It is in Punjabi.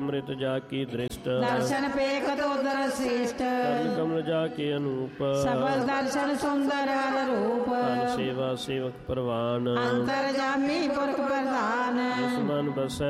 ਅੰਮ੍ਰਿਤ ਜਾ ਕੀ ਦ੍ਰਿਸ਼ਟ, ਦਰਸ਼ਨ ਪੇਖਤ ਉਦਰ ਸ੍ਰੇਸ਼ਟ, ਕਰਨ ਕਮਲ ਜਾ ਕੇ ਅਨੂਪ, ਸਬਲ ਦਰਸ਼ਨ ਸੁੰਦਰ ਹਰ ਰੂਪ, ਤਨ ਸੇਵਾ ਸੇਵਕ ਪ੍ਰਵਾਨ, ਅੰਤਰ ਜਾਮੀ ਪੁਰਖ ਪ੍ਰਧਾਨ, ਜਿਸ ਮਨ ਬਸੈ